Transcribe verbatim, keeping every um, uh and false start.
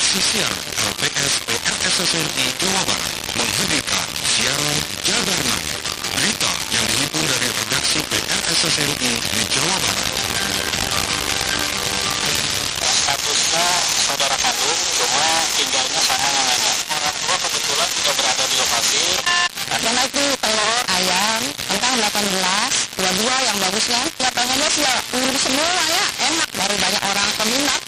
Sosial L P S P R S S N I Jawa Barat menghadirkan siaran Jabar Night, berita yang dihimpun dari redaksi P R S S N I di Jawa Barat. Statusnya saudara kandung, cuma tinggalnya sama namanya. Orang tua kebetulan tidak berada di lokasi. Karena itu telur, ayam, entah delapan belas, dua-dua yang bagusnya. Ya pengennya sih ya, semua ya, enak. Baru banyak orang peminat.